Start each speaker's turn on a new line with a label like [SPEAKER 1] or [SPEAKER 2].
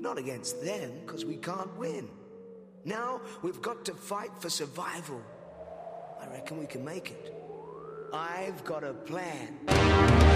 [SPEAKER 1] Not against them, because we can't win. Now we've got to fight for survival. I reckon we can make it. I've got a plan.